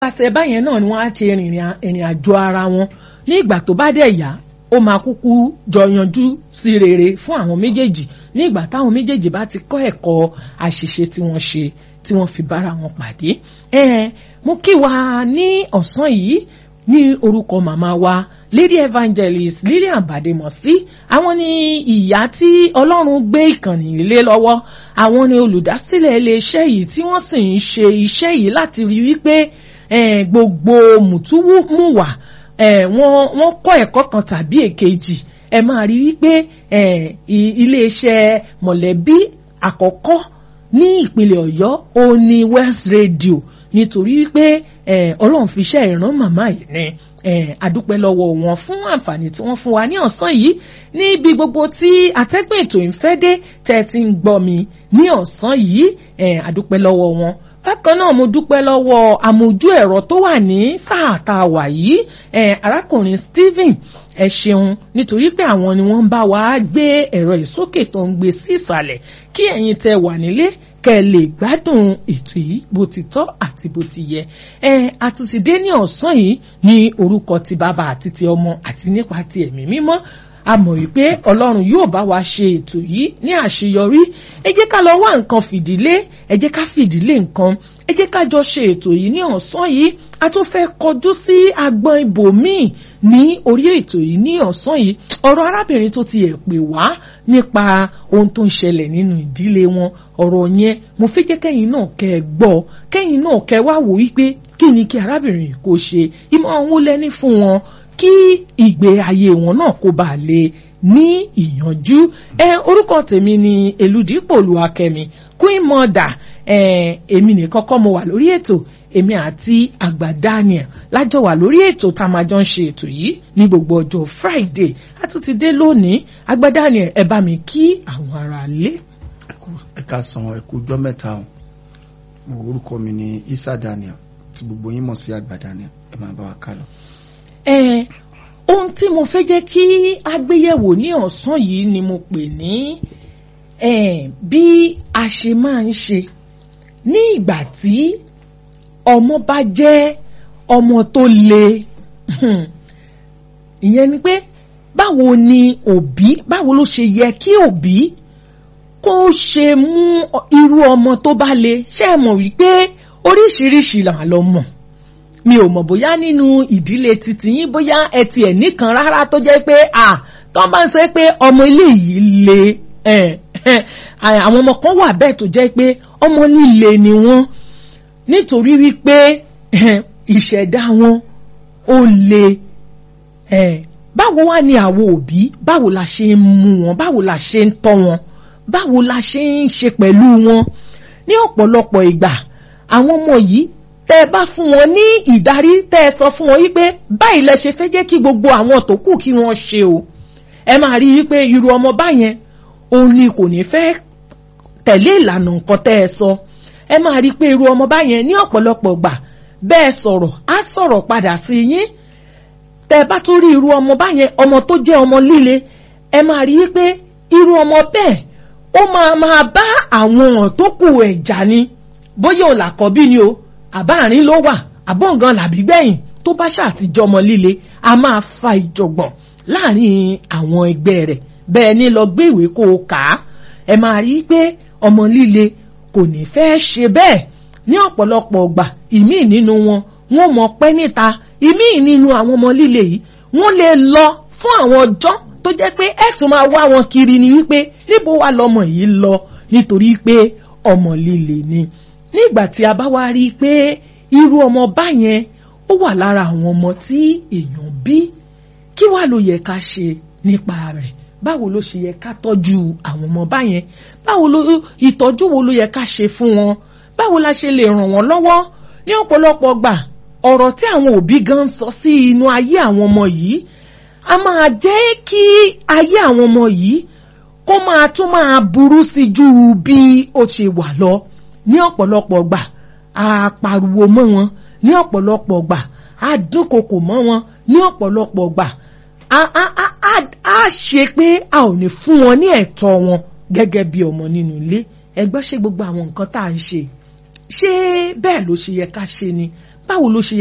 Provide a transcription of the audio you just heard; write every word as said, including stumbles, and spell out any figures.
pàṣẹ báyẹn náà ni wọ́n á ṣe ìrìn àjò ara wọn ní ìgbà tó bá dẹ̀ yá ó máa kúkú jọ yanjú sí rere fún àwọn méjèèjì ní ìgbà táwọn méjèèjì bá ti kọ́ ẹ̀kọ́ àṣìṣe tí wọ́n ṣe tí wọ́n fi bára wọn pàdé. ẹ mo kí wa ní ọ̀sán yìí ní orúkọ màmá wa Lady Evangelist Lillian Bademosi. Àwọn ni ìyá tí Ọlọ́run gbé ìkànnì lé lọ́wọ́. Àwọn ni olùdásílẹ̀ iléeṣẹ́ yìí tí wọ́n sì ń ṣe iṣẹ́ yìí láti rí wípé eh, gbogbo mùtúmùwà eh, wọ́n wọ́n kọ́ ẹ̀kọ́ kan tàbí èkejì. Ẹ máa rí wípé eh, iléeṣẹ́ mọ̀lẹ́bí àkọ́kọ́ ní ìpínlẹ̀ Ọ̀yọ́ ó ní West Radio nítorí wípé eh, Ọlọ́run fi iṣẹ́ ìran màmá yìí ní Eh, adúpẹ́ lọ́wọ́ wọn fún àǹfààní tí wọ́n fún wa ní ọ̀sán yìí níbi gbogbo tí atẹ́gùn ètò ìfẹ́ dé tẹ́ ti ń gbọ́ mi ní ọ̀sán yìí eh, adúpẹ́ lọ́wọ́ wọn. Bákan náà mo dúpẹ́ lọ́wọ́ amójú ẹ̀rọ tó wà ní sáà tá a wà yìí eh, arákùnrin Stephen ẹ ṣeun nítorí pé àwọn ni wọ́n ń bá wa gbé ẹ̀rọ ìsókè tó ń gbé sí ìsàlẹ̀ kí ẹ̀yin tẹ́ wà nílé kẹ́ lè gbádùn ètò yìí bó ti tọ́ àti bó ti yẹ. ẹ àtúntìdé ní ọ̀sán yìí ní orúkọ ti bàbá àti ti ọmọ àti nípa ti ẹ̀mí mímọ́. A mọ̀ wípé Ọlọ́run yóò bá wa ṣe ètò yìí ní àṣeyọrí. Ẹ jẹ́ ká lọ wá nǹkan fìdílé, ẹ jẹ́ ká fìdílé nǹkan, ẹ jẹ́ ká jọ ṣe ètò yìí ní ọ̀sán yìí. A tún fẹ́ kọjú sí agbọn ibòmíì ní orí ètò yìí ní ọ̀sán yìí. Ọ̀rọ̀ arábìnrin tó ti ẹ̀ pè wá nípa ohun tó ń ṣẹlẹ̀ nínú ìdílé wọn. Ọ̀rọ̀ yẹn mo fẹ́ jẹ́ kẹ́yin náà kẹ́ ẹ gbọ́, kẹ́yin náà kẹ́ wá wò wípé kí ni kí arábìnrin kó ṣe, ìmọ̀ràn wo lẹ́ni fún wọn kí ìgbé ayé wọn náà kó bàa lè ní ìyànjú. ẹ orúkọ tèmi ni Elúdípò Olúwakẹ́mi Queen Mother. ẹ èmi nìkan kọ́ mo wà lórí ètò, èmi àti àgbà Daniel lájọ wà lórí ètò tá a máa jọ ń ṣe ètò yìí ní gbogbo ọjọ́ Friday. A tún ti dé lónìí. àgbà Daniel ẹ bá mi kí àwọn ará lé. ẹ ká san ẹ kú ọjọ́ mẹ́ta o. orúkọ mi ni Isa Daniel tí gbogbo yín mọ̀ sí àgbà Daniel. ẹ máa bá wa ká lọ. Eh, ohun tí mo fẹ́ jẹ́ kí a gbéyẹ̀wò ní ọ̀sán yìí ni mo pè ní eh, bí a ṣe máa ń ṣe ní ìgbà tí ọmọ bá jẹ́ ọmọ tó le. Ìyẹn ni pé báwo ni òbí, báwo ló ṣe yẹ kí òbí kó ṣe mú irú ọmọ tó bá le. Ṣé ẹ mọ̀ wípé oríṣiríṣi là lọ mọ̀. Mi ò mọ̀ bóyá nínú ìdílé titi yín bóyá ẹ ti ẹ̀ nìkan rárá tó jẹ́ pé à tó bá ń sọ pé ọmọ ilé yìí le àwọn ọmọ kan wà bẹ́ẹ̀ tó jẹ́ pé ọmọ líle ni wọ́n nítorí wípé ìṣẹ̀dá wọn ó le. Báwo wá ni àwọn òbí, báwo la ṣe ń mú wọn, báwo la ṣe ń tọ́ wọn, báwo la ṣe ń ṣe pẹ̀lú wọn. Ní ọ̀pọ̀lọpọ̀ ìgbà àwọn ọmọ yìí tẹ́ bá fún wọn ní ìdarí, tẹ́ sọ fún wọn wípé báyìí lẹ ṣe fẹ́ jẹ́ kí gbogbo àwọn tó kù kí wọ́n ṣe o, ẹ máa rí wípé irú ọmọ báyẹn òun ni kò ní fẹ́ tẹ̀lé ìlànà nǹkan tẹ́ ẹ sọ. Ẹ máa rí pé irú ọmọ báyẹn ní ọ̀pọ̀lọpọ̀ gbà bẹ́ẹ̀ sọ̀rọ̀ á sọ̀rọ̀ padà sí yín. Tẹ́ bá tún rí irú ọmọ báyẹn, ọmọ tó jẹ́ ọmọ líle, ẹ máa rí wípé irú ọmọ bẹ́ẹ̀ ó máa máa bá àwọn tó kù ẹ̀ jà ni, bóyá ò làkọ́bí ni o, àbáàrin ló wà, àbọ̀ǹgan làbí gbẹ̀yìn, tó bá ṣàtijọ́ ọmọ líle a máa fa ìjọ̀gbọ̀n láàrin àwọn ẹgbẹ́ rẹ̀. Bẹ́ẹ̀ ni lọ gbé ìwé kó o kà á, ẹ máa rí pé ọmọ líle kò ní fẹ́ ṣe bẹ́ẹ̀. Ní ọ̀pọ̀lọpọ̀ ọgbà ìmíì nínú wọn wọ́n mọ̀ pẹ́ níta, ìmíì nínú àwọn ọmọ líle yìí wọ́n lè lọ fún àwọn ọjọ́ tó jẹ́ pé ẹ tún máa wá wọn kiri ni wípé níbo wá lọmọ yìí lọ, nítorí pé ọmọ líle ni. Nígbà tí a bá wá rí i pé irú ọmọ báyẹn ó wà lára àwọn ọmọ tí èèyàn bí, kí wá ló yẹ ká ṣe nípa rẹ̀? Báwo ló ṣe yẹ ká tọ́jú àwọn ọmọ báyẹn? Báwo ló ìtọ́jú wo ló yẹ ká ṣe fún wọn? Báwo la ṣe lè ràn wọ́n lọ́wọ́? Ní ọ̀pọ̀lọpọ̀ gbà ọ̀rọ̀ tí àwọn òbí gan sọ sí inú ayé àwọn ọmọ yìí a máa jẹ́ kí ayé àwọn ọmọ yìí kó máa tún máa burú sí ju bí ó ṣe wà lọ. Ní ọ̀pọ̀lọpọ̀ gbà a pariwo mọ́ wọn, ní ọ̀pọ̀lọpọ̀ gbà a dúnkokò mọ́ wọn, ní ọ̀pọ̀lọpọ̀ gbà a a a a a ṣe pé a ò ní fún wọn ní ẹ̀tọ́ wọn gẹ́gẹ́ bí ọmọ nínú ilé. Ẹ gbọ́, ṣé gbogbo àwọn nǹkan tá à ń ṣe ṣé bẹ́ẹ̀ ló ṣe yẹ ká ṣe ni? báwo ló ṣe